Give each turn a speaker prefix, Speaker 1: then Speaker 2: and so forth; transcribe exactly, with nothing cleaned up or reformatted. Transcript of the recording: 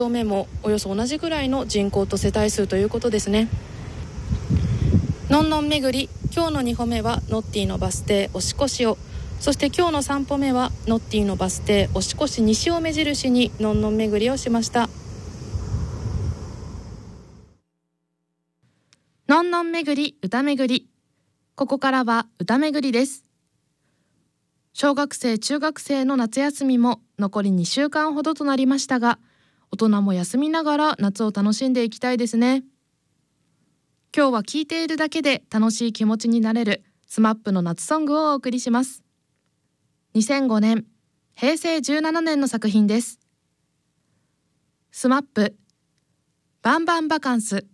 Speaker 1: 目もおよそ同じぐらいの人口と世帯数ということですね。のんのん巡り、今日のに歩目はノッティのバス停押越を、そして今日のさん歩目はノッティのバス停押越西を目印にのんのん巡りをしました。のんのん巡り、歌巡り。ここからは歌巡りです。小学生中学生の夏休みも残りにしゅうかんほどとなりましたが、大人も休みながら夏を楽しんでいきたいですね。今日は聴いているだけで楽しい気持ちになれるスマップの夏ソングをお送りします。にせんごねん、へいせいじゅうななねんの作品です。スマップ、バンバンバカンス。